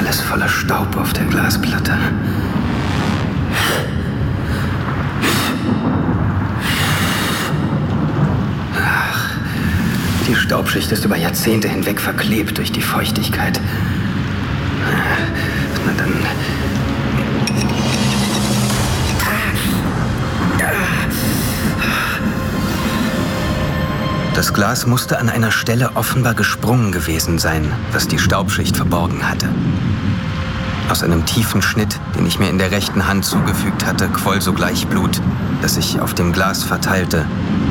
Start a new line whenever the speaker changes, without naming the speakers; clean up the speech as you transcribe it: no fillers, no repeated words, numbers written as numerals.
Alles voller Staub auf der Glasplatte. Ach, die Staubschicht ist über Jahrzehnte hinweg verklebt durch die Feuchtigkeit. Na dann... Das Glas musste an einer Stelle offenbar gesprungen gewesen sein, was die Staubschicht verborgen hatte. Aus einem tiefen Schnitt, den ich mir in der rechten Hand zugefügt hatte, quoll sogleich Blut, das sich auf dem Glas verteilte